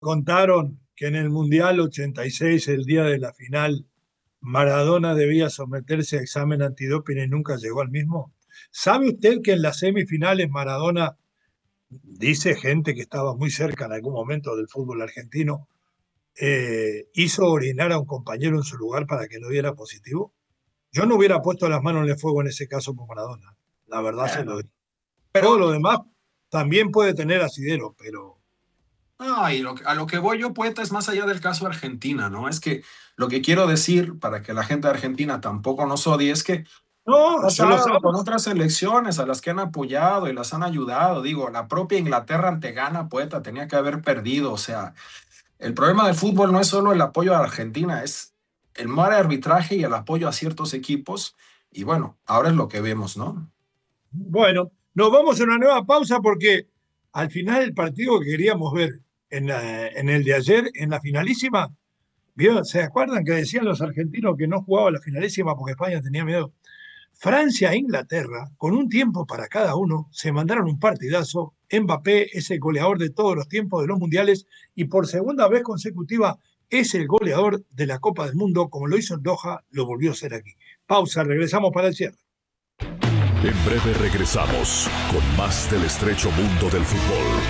Contaron que en el Mundial 86, el día de la final, Maradona debía someterse a examen antidoping y nunca llegó al mismo. ¿Sabe usted que en las semifinales Maradona, dice gente que estaba muy cerca en algún momento del fútbol argentino, hizo orinar a un compañero en su lugar para que no diera positivo? Yo no hubiera puesto las manos en el fuego en ese caso por Maradona. La verdad se lo Bueno, digo. Todo pero lo demás también puede tener asidero, pero no, y a lo que voy yo, poeta, es más allá del caso Argentina, ¿no? Es que lo que quiero decir, para que la gente de Argentina tampoco nos odie, es que ha no, yo lo pasado con sabes. otras selecciones a las que han apoyado y las han ayudado. Digo, la propia Inglaterra ante Ghana, poeta, tenía que haber perdido. O sea, el problema del fútbol no es solo el apoyo a Argentina, es el mal arbitraje y el apoyo a ciertos equipos. Y bueno, ahora es lo que vemos, ¿no? Bueno, nos vamos a una nueva pausa porque al final el partido que queríamos ver en el de ayer, en la finalísima, ¿vio? ¿Se acuerdan que decían los argentinos que no jugaba la finalísima porque España tenía miedo? Francia e Inglaterra, con un tiempo para cada uno, se mandaron un partidazo. Mbappé es el goleador de todos los tiempos de los mundiales y por segunda vez consecutiva es el goleador de la Copa del Mundo, como lo hizo en Doha, lo volvió a hacer aquí. Pausa, regresamos para el cierre. En breve regresamos con más del estrecho mundo del fútbol.